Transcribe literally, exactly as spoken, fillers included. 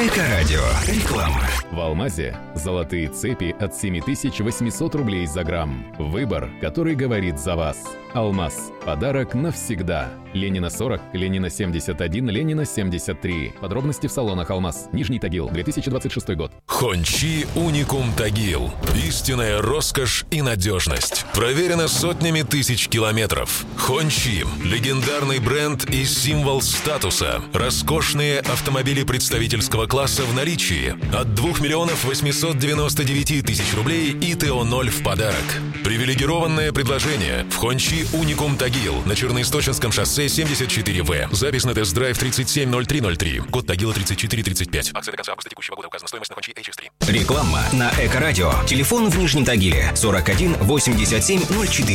Эко-радио. Реклама. В Алмазе золотые цепи от семь тысяч восемьсот рублей за грамм. Выбор, который говорит за вас. Алмаз. Подарок навсегда. Ленина сорок, Ленина семьдесят один, Ленина семьдесят три. Подробности в салонах Алмаз. Нижний Тагил, две тысячи двадцать шестой год. Хончи Уникум Тагил. Истинная роскошь и надежность. Проверено сотнями тысяч километров. Хончи. Легендарный бренд и символ статуса. Роскошные автомобили представительского класса в наличии. От двух миллионов восемьсот девяносто девять тысяч рублей и ТО ноль в подарок. Привилегированное предложение в Хончи Уникум Тагил на Черноисточинском шоссе семьдесят четыре вэ. Запись на тест-драйв тридцать семь ноль три ноль три. Код Тагила тридцать четыре тридцать пять. Акция до конца августа текущего года. Указана стоимость на Хончи эйч эс три. Реклама на Эко-радио. Телефон в Нижнем Тагиле сорок один восемьдесят семь ноль четыре.